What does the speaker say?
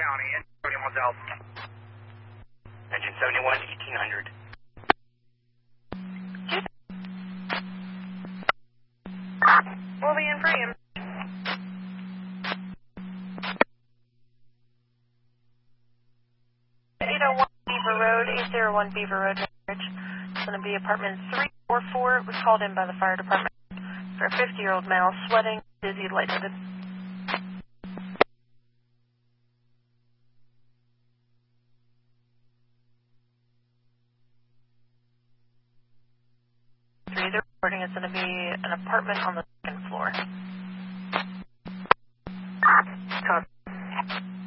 County, William Delta. Engine 71, 1800. We'll be in for you. 801 Beaver Road, 801 Beaver Road, Norwich. It's going to be apartment 344. It was called in by the fire department for a 50-year-old male, sweating, dizzy, lightheaded. They're reporting it's going to be an apartment on the second floor.